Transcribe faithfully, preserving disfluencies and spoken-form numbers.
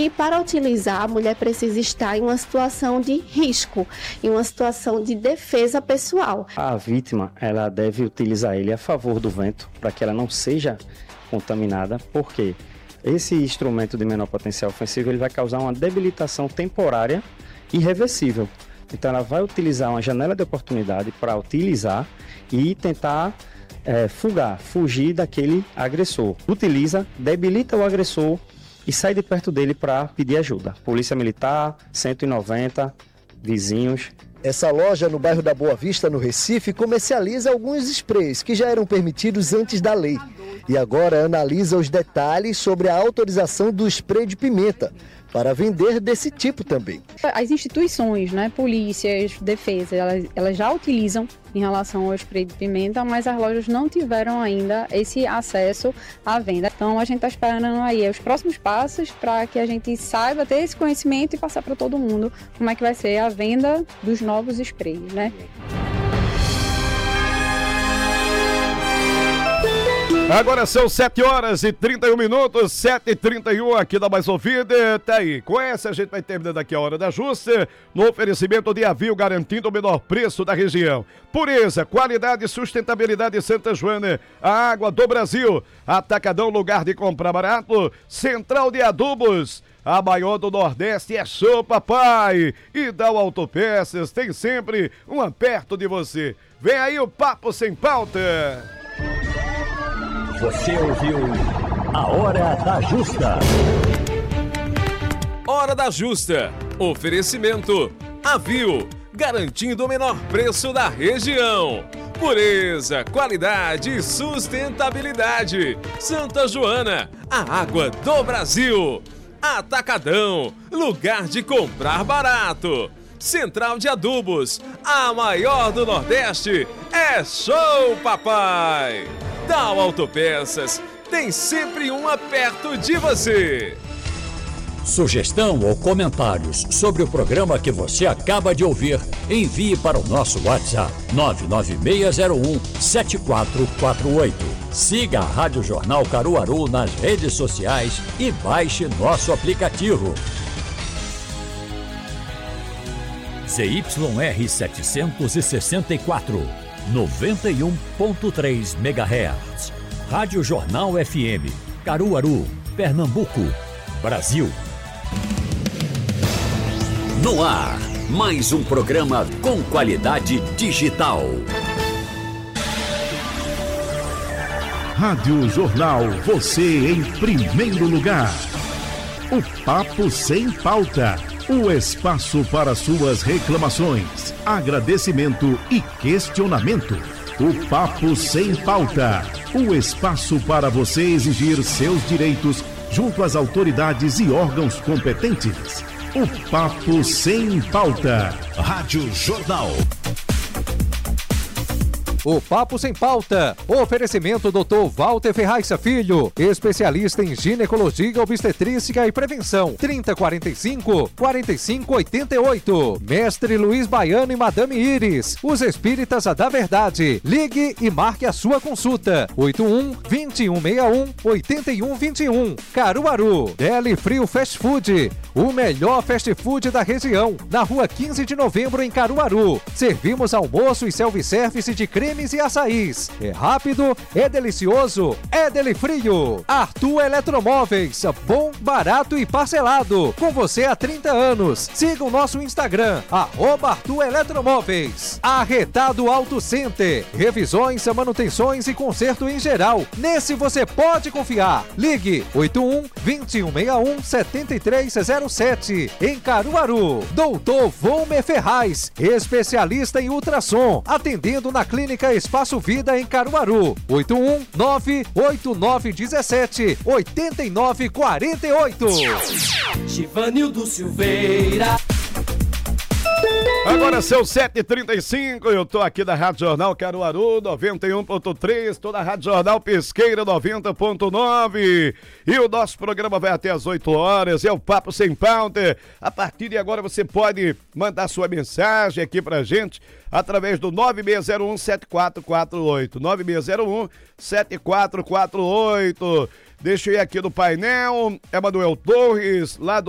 E para utilizar, a mulher precisa estar em uma situação de risco, em uma situação de defesa pessoal. A vítima, ela deve utilizar ele a favor do vento, para que ela não seja contaminada, porque esse instrumento de menor potencial ofensivo ele vai causar uma debilitação temporária irreversível. Então ela vai utilizar uma janela de oportunidade para utilizar e tentar é, fugar, fugir daquele agressor. Utiliza, debilita o agressor e sai de perto dele para pedir ajuda. Polícia Militar, cento e noventa, vizinhos. Essa loja no bairro da Boa Vista, no Recife, comercializa alguns sprays que já eram permitidos antes da lei. E agora analisa os detalhes sobre a autorização do spray de pimenta, para vender desse tipo também. As instituições, né, polícias, defesa, elas, elas já utilizam em relação ao spray de pimenta, mas as lojas não tiveram ainda esse acesso à venda. Então a gente está esperando aí os próximos passos para que a gente saiba ter esse conhecimento e passar para todo mundo como é que vai ser a venda dos novos sprays, né? Agora são sete horas e trinta e um minutos, sete e trinta e um aqui da Mais Ouvida. Tá aí, com essa a gente vai terminando aqui a Hora da Justa, no oferecimento de Avio, garantindo o menor preço da região. Pureza, qualidade e sustentabilidade Santa Joana, a água do Brasil. Atacadão, lugar de comprar barato. Central de Adubos, a maior do Nordeste é show, papai. E Dal Autopeças, tem sempre um perto de você. Vem aí o Papo Sem Pauta. Você ouviu a Hora da Justa. Hora da Justa. Oferecimento Avio, garantindo o menor preço da região. Pureza, qualidade e sustentabilidade. Santa Joana, a água do Brasil. Atacadão, lugar de comprar barato. Central de Adubos, a maior do Nordeste. É show, papai! Dal Autopeças, tem sempre uma perto de você. Sugestão ou comentários sobre o programa que você acaba de ouvir, envie para o nosso WhatsApp nove nove seis zero um sete quatro quatro oito. Siga a Rádio Jornal Caruaru nas redes sociais e baixe nosso aplicativo. Z Y R setecentos e sessenta e quatro, noventa e um ponto três megahertz. Rádio Jornal F M, Caruaru, Pernambuco, Brasil. No ar, mais um programa com qualidade digital. Rádio Jornal, você em primeiro lugar. O Papo Sem Pauta. O espaço para suas reclamações, agradecimento e questionamento. O Papo Sem Pauta. O espaço para você exigir seus direitos junto às autoridades e órgãos competentes. O Papo Sem Pauta. Rádio Jornal. O Papo Sem Pauta. Oferecimento doutor Walter Ferraz Filho, especialista em ginecologia, obstetrícia e prevenção. trinta, quarenta e cinco, quarenta e cinco, oitenta e oito. Mestre Luiz Baiano e Madame Iris, os espíritas da verdade. Ligue e marque a sua consulta. oito um, vinte e um sessenta e um, oitenta e um vinte e um. Caruaru. Deli Frio Fast Food, o melhor fast food da região. Na rua quinze de novembro, em Caruaru. Servimos almoço e self-service de creme e açaís. É rápido, é delicioso, é Deli Frio. Arthur Eletromóveis, bom, barato e parcelado. Com você há trinta anos. Siga o nosso Instagram, arroba Arthur Eletromóveis. Arretado Auto Center, revisões, manutenções e conserto em geral. Nesse você pode confiar. Ligue oito um, vinte e um sessenta e um, setenta e três zero sete. Em Caruaru. Doutor Volmer Ferraz, especialista em ultrassom, atendendo na clínica Espaço Vida em Caruaru. oito um nove oito nove um sete oito nove quatro oito. Givanildo Silveira. Agora são sete e trinta e cinco, eu tô aqui da Rádio Jornal Caruaru noventa e um ponto três, tô na Rádio Jornal Pesqueira noventa ponto nove e o nosso programa vai até às oito horas, é o Papo Sem Pauta. A partir de agora você pode mandar sua mensagem aqui pra gente através do nove seis zero um sete quatro quatro oito, nove seis zero um sete quatro quatro oito. Deixa eu ir aqui no painel, Emanuel Torres, lá do